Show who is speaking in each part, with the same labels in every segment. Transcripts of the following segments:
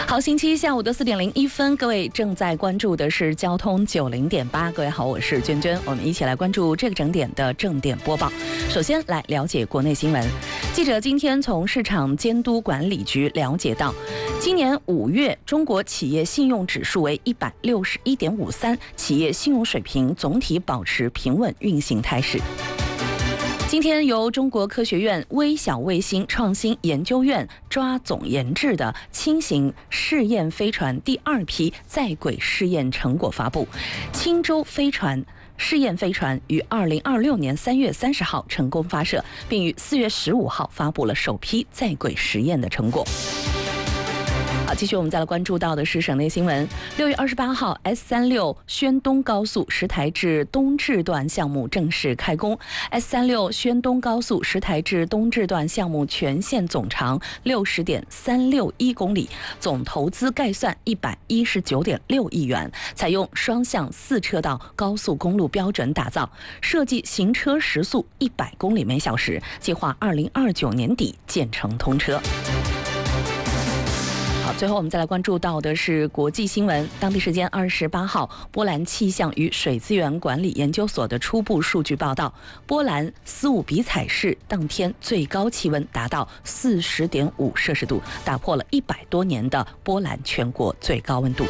Speaker 1: 好，星期一下午的4点01分，各位正在关注的是交通90.8。各位好，我是娟娟，我们一起来关注这个整点的正点播报。首先来了解国内新闻。记者今天从市场监督管理局了解到，今年5月中国企业信用指数为161.53，企业信用水平总体保持平稳运行态势。今天由中国科学院微小卫星创新研究院抓总研制的轻型试验飞船第2批在轨试验成果发布。轻舟飞船试验飞船于2026年3月30号成功发射，并于4月15号发布了首批在轨实验的成果。好，继续我们再来关注到的是省内新闻。6月28号 ，S36 宣东高速石台至东至段项目正式开工。S36 宣东高速石台至东至段项目全线总长60.361公里，总投资概算119.6亿元，采用双向4车道高速公路标准打造，设计行车时速100公里每小时，计划2029年底建成通车。最后我们再来关注到的是国际新闻。当地时间28号，波兰气象与水资源管理研究所的初步数据报道，波兰斯伍比采市当天最高气温达到40.5摄氏度，打破了100多年的波兰全国最高温度。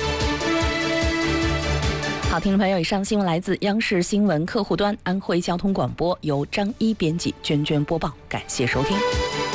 Speaker 1: 好，听众朋友，以上新闻来自央视新闻客户端安徽交通广播，由张一编辑，娟娟播报，感谢收听。